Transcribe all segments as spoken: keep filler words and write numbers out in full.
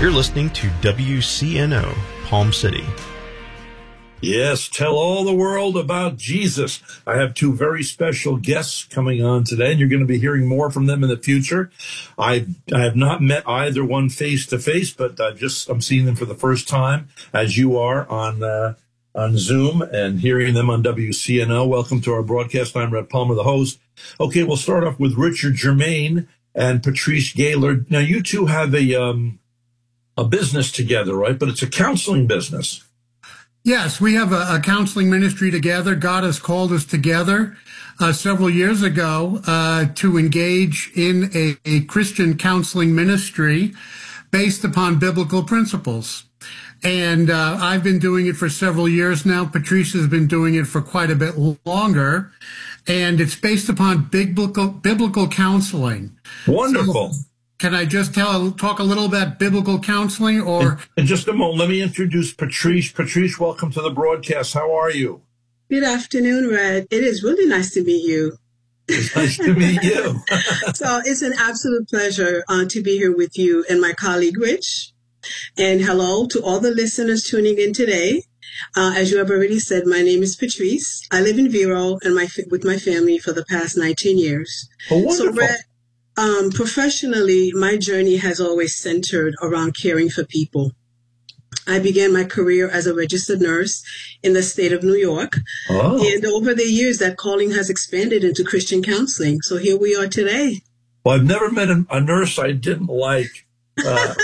You're listening to W C N O, Palm City. Yes, tell all the world about Jesus. I have two very special guests coming on today, and you're going to be hearing more from them in the future. I I have not met either one face to face, but I just I'm seeing them for the first time, as you are on uh, on Zoom, and hearing them on W C N O. Welcome to our broadcast. I'm Red Palmer, the host. Okay, we'll start off with Richard Germain and Patrice Gaylord. Now, you two have a um, a business together, right? But it's a counseling business. Yes, we have a, a counseling ministry together. God has called us together uh, several years ago uh, to engage in a, a Christian counseling ministry based upon biblical principles. And uh, I've been doing it for several years now. Patrice has been doing it for quite a bit longer. And it's based upon biblical biblical counseling. Wonderful. So, can I just tell, talk a little about biblical counseling? Or in, in just a moment, let me introduce Patrice. Patrice, welcome to the broadcast. How are you? Good afternoon, Red. It is really nice to meet you. It's nice to meet you. So it's an absolute pleasure uh, to be here with you and my colleague, Rich. And hello to all the listeners tuning in today. Uh, as you have already said, my name is Patrice. I live in Vero and my with my family for the past nineteen years. Oh, wonderful. So, Red, Um, professionally, my journey has always centered around caring for people. I began my career as a registered nurse in the state of New York. Oh. And over the years, that calling has expanded into Christian counseling. So here we are today. Well, I've never met a, a nurse I didn't like. Uh,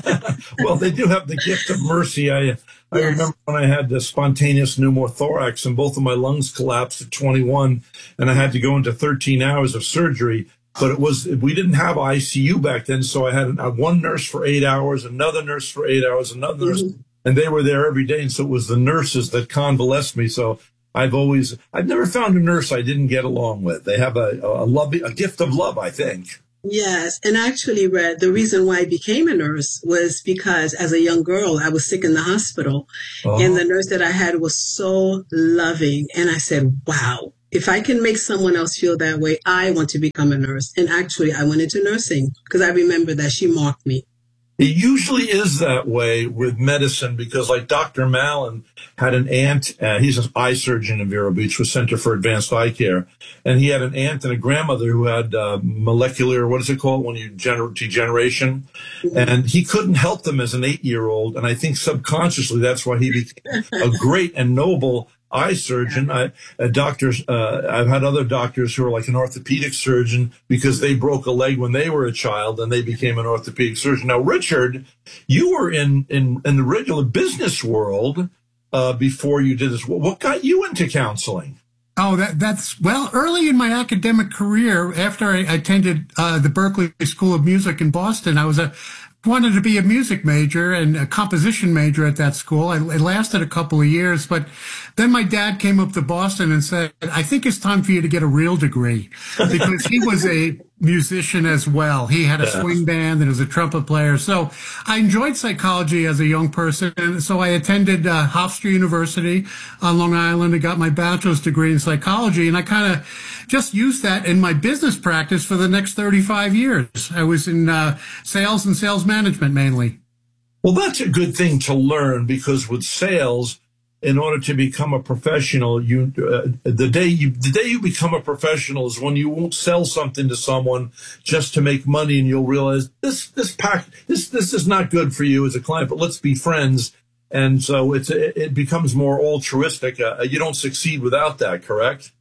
well, they do have the gift of mercy. I I yes. remember when I had the spontaneous pneumothorax and both of my lungs collapsed at twenty-one, and I had to go into thirteen hours of surgery. But it was, we didn't have I C U back then, so I had one nurse for eight hours, another nurse for eight hours, another nurse, mm-hmm. and they were there every day. And so it was the nurses that convalesced me. So I've always, I've never found a nurse I didn't get along with. They have a, a love, a gift of love, I think. Yes. And actually, Red, the reason why I became a nurse was because as a young girl, I was sick in the hospital. Oh. And the nurse that I had was so loving. And I said, wow. If I can make someone else feel that way, I want to become a nurse. And actually, I went into nursing because I remember that she marked me. It usually is that way with medicine because, like Doctor Mallon had an aunt, uh, he's an eye surgeon in Vero Beach with Center for Advanced Eye Care, and he had an aunt and a grandmother who had uh, molecular, what is it called when you gener- degeneration, mm-hmm. and he couldn't help them as an eight-year-old, and I think subconsciously that's why he became a great and noble eye surgeon. I, uh, doctors, uh, I've had other doctors who are like an orthopedic surgeon because they broke a leg when they were a child and they became an orthopedic surgeon. Now, Richard, you were in, in, in the regular business world uh, before you did this. What got you into counseling? Oh, that, that's, well, early in my academic career, after I attended uh, the Berklee School of Music in Boston, I was a wanted to be a music major and a composition major at that school. I, it lasted a couple of years, but then my dad came up to Boston and said, I think it's time for you to get a real degree, because he was a musician as well. He had a yeah. swing band and was a trumpet player. So I enjoyed psychology as a young person. And so I attended uh, Hofstra University on Long Island and got my bachelor's degree in psychology. And I kind of just used that in my business practice for the next thirty-five years. I was in uh, sales and sales management mainly. Well, that's a good thing to learn because with sales, in order to become a professional, you uh, the day you the day you become a professional is when you won't sell something to someone just to make money, and you'll realize this this pack this this is not good for you as a client. But let's be friends, and so it's it becomes more altruistic. Uh, you don't succeed without that, correct?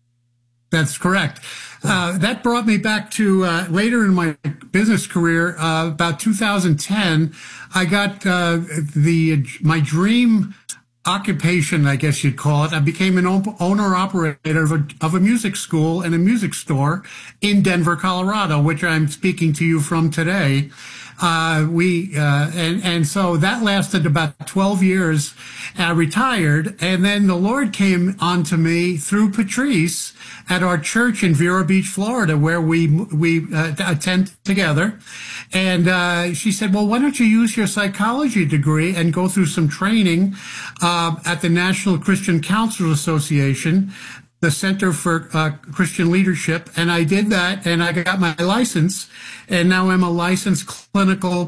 That's correct. Uh, that brought me back to uh, later in my business career, uh, about two thousand ten. I got uh, the my dream occupation, I guess you'd call it. I became an owner-operator of a, of a music school and a music store in Denver, Colorado, which I'm speaking to you from today. Uh, we, uh, and, and so that lasted about twelve years. I retired, and then the Lord came onto me through Patrice at our church in Vero Beach, Florida, where we, we, uh, attend together. And, uh, she said, well, why don't you use your psychology degree and go through some training, uh, at the National Christian Counselors Association, the Center for uh, Christian Leadership. And I did that, and I got my license, and now I'm a licensed clinical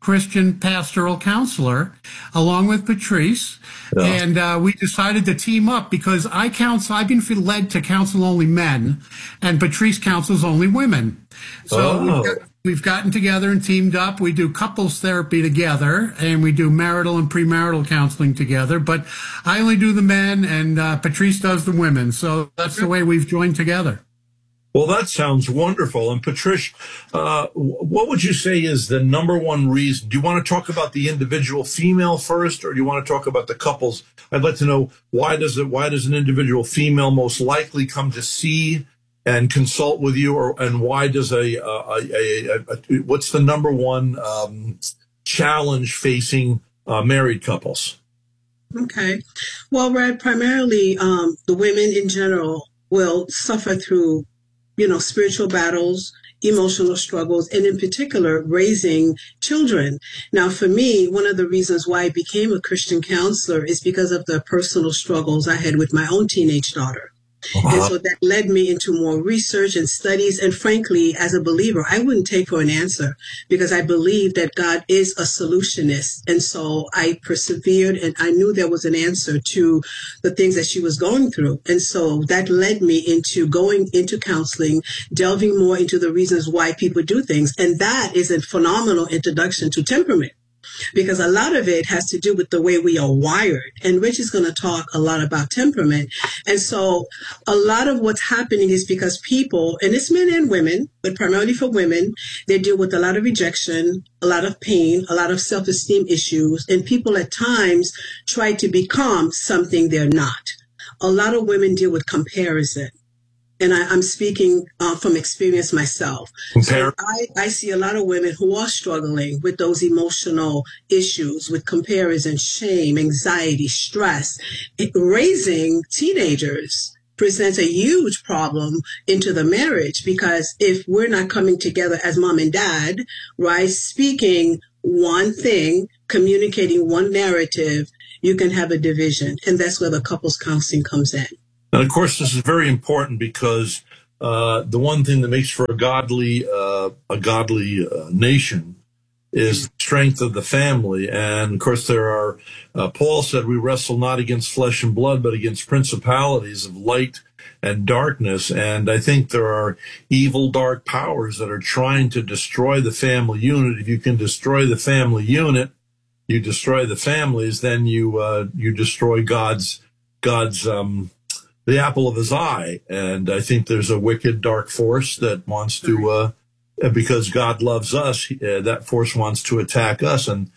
Christian pastoral counselor, along with Patrice. Yeah. And uh, we decided to team up because I counsel, I've been led to counsel only men, and Patrice counsels only women. So oh. we've, got, we've gotten together and teamed up. We do couples therapy together, and we do marital and premarital counseling together. But I only do the men, and uh, Patrice does the women. So that's the way we've joined together. Well, that sounds wonderful. And Patrice, uh, what would you say is the number one reason? Do you want to talk about the individual female first, or do you want to talk about the couples? I'd like to know why does it, why does an individual female most likely come to see and consult with you, or and why does a, a, a, a, a what's the number one um, challenge facing uh, married couples? Okay, well, Red, primarily um, the women in general will suffer through, you know, spiritual battles, emotional struggles, and in particular, raising children. Now, for me, one of the reasons why I became a Christian counselor is because of the personal struggles I had with my own teenage daughter. Uh-huh. And so that led me into more research and studies. And frankly, as a believer, I wouldn't take for an answer because I believe that God is a solutionist. And so I persevered and I knew there was an answer to the things that she was going through. And so that led me into going into counseling, delving more into the reasons why people do things. And that is a phenomenal introduction to temperament, because a lot of it has to do with the way we are wired. And Rich is going to talk a lot about temperament. And so a lot of what's happening is because people, and it's men and women, but primarily for women, they deal with a lot of rejection, a lot of pain, a lot of self-esteem issues, and people at times try to become something they're not. A lot of women deal with comparison. And I, I'm speaking uh, from experience myself. So I, I see a lot of women who are struggling with those emotional issues, with comparison, shame, anxiety, stress. It, raising teenagers presents a huge problem into the marriage, because if we're not coming together as mom and dad, right, speaking one thing, communicating one narrative, you can have a division. And that's where the couples counseling comes in. And of course, this is very important because uh, the one thing that makes for a godly, uh, a godly uh, nation is the strength of the family. And of course, there are. Uh, Paul said, "We wrestle not against flesh and blood, but against principalities of light and darkness." And I think there are evil, dark powers that are trying to destroy the family unit. If you can destroy the family unit, you destroy the families. Then you uh, you destroy God's God's. Um, the apple of his eye. And I think there's a wicked, dark force that wants to, uh, because God loves us, uh, that force wants to attack us. And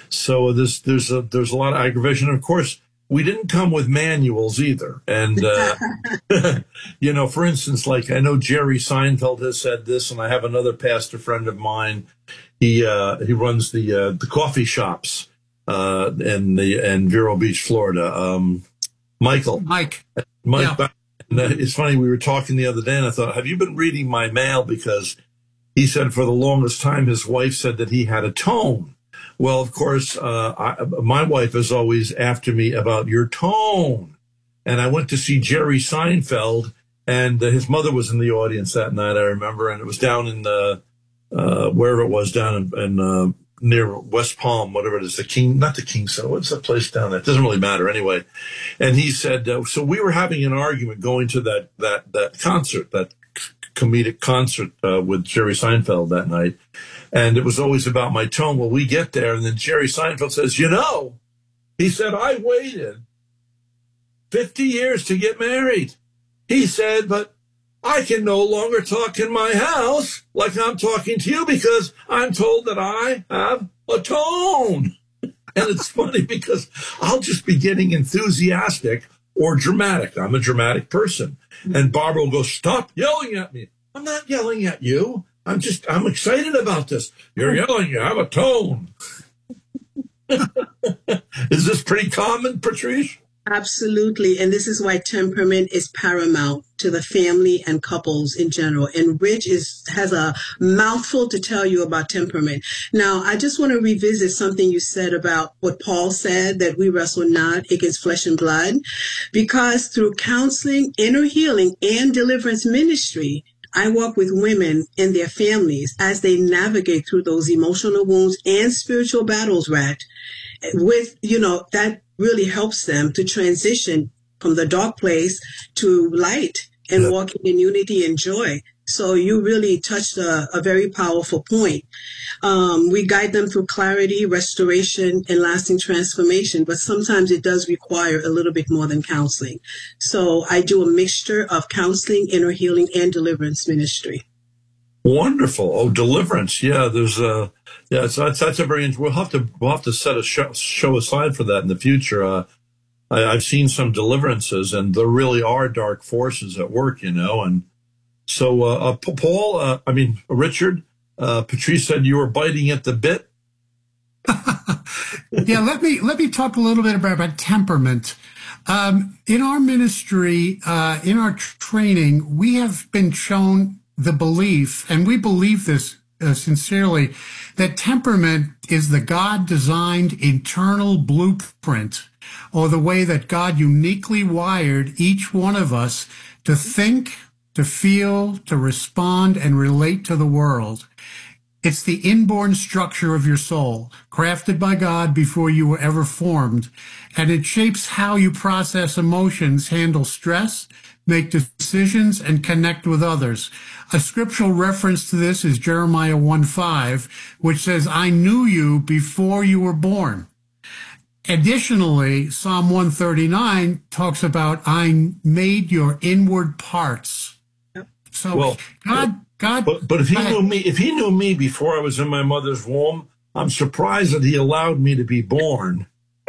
so there's, there's a, there's a lot of aggravation. And of course, we didn't come with manuals either. And, uh, you know, for instance, like I know Jerry Seinfeld has said this, and I have another pastor friend of mine. He, uh, he runs the, uh, the coffee shops, uh, in the, in Vero Beach, Florida. Um, Michael. Mike. Mike, yeah. And, uh, it's funny, we were talking the other day, and I thought, have you been reading my mail? Because he said for the longest time, his wife said that he had a tone. Well, of course, uh, I, my wife is always after me about your tone. And I went to see Jerry Seinfeld, and uh, his mother was in the audience that night, I remember, and it was down in the, uh, wherever it was, down in, in uh, near West Palm, whatever it is, the King, not the King Center. What's that place down there? It doesn't really matter anyway. And he said, uh, so we were having an argument going to that, that, that concert, that comedic concert, uh, with Jerry Seinfeld that night. And it was always about my tone. Well, we get there, and then Jerry Seinfeld says, you know, he said, I waited fifty years to get married. He said, but I can no longer talk in my house like I'm talking to you because I'm told that I have a tone. And it's funny because I'll just be getting enthusiastic or dramatic. I'm a dramatic person. And Barbara will go, stop yelling at me. I'm not yelling at you. I'm just, I'm excited about this. You're yelling, you have a tone. Is this pretty common, Patrice? Absolutely. And this is why temperament is paramount to the family and couples in general. And Rich is has a mouthful to tell you about temperament. Now, I just want to revisit something you said about what Paul said, that we wrestle not against flesh and blood, because through counseling, inner healing, and deliverance ministry, I work with women and their families as they navigate through those emotional wounds and spiritual battles, Rat, with, you know, that really helps them to transition from the dark place to light and Yep. walking in unity and joy. So you really touched a, a very powerful point. Um, we guide them through clarity, restoration, and lasting transformation, but sometimes it does require a little bit more than counseling. So I do a mixture of counseling, inner healing, and deliverance ministry. Wonderful. Oh, deliverance. Yeah, there's a yeah. So that's that's a very. We'll have to we'll have to set a show, show aside for that in the future. Uh, I, I've seen some deliverances, and there really are dark forces at work, you know. And so, uh, uh, Paul, uh, I mean Richard, uh, Patrice said you were biting at the bit. Yeah, let me let me talk a little bit about, about temperament. Um, in our ministry, uh, in our tr- training, we have been shown the belief, and we believe this uh, sincerely, that temperament is the God-designed internal blueprint, or the way that God uniquely wired each one of us to think, to feel, to respond, and relate to the world. It's the inborn structure of your soul, crafted by God before you were ever formed, and it shapes how you process emotions, handle stress, make decisions, and connect with others. A scriptural reference to this is Jeremiah one five, which says, I knew you before you were born. Additionally, Psalm one thirty-nine talks about, I made your inward parts. So Well, God... God, But but if he knew me, if he knew me before I was in my mother's womb, I'm surprised that he allowed me to be born.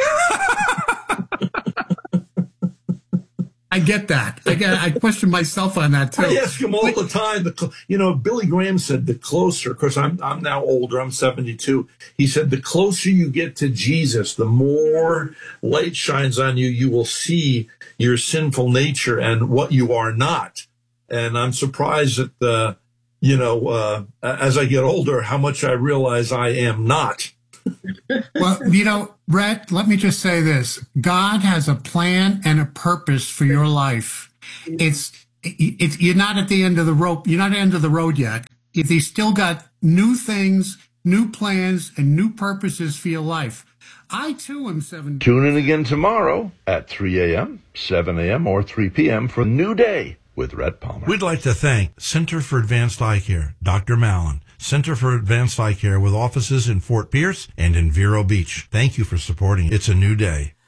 I get that. I get. I question myself on that too. I ask him all the time. The, you know, Billy Graham said the closer, because I'm I'm now older. I'm seventy-two. He said the closer you get to Jesus, the more light shines on you. You will see your sinful nature and what you are not. And I'm surprised that the you know, uh, as I get older, how much I realize I am not. Well, you know, Brett, let me just say this. God has a plan and a purpose for your life. It's, it's, you're not at the end of the rope. You're not at the end of the road yet. He's still got new things, new plans, and new purposes for your life. I, too, am seven. Tune in again tomorrow at three a.m., seven a.m., or three p.m. for a new day with Rhett Palmer. We'd like to thank Center for Advanced Eye Care, Doctor Mallon, Center for Advanced Eye Care with offices in Fort Pierce and in Vero Beach. Thank you for supporting It's a New Day.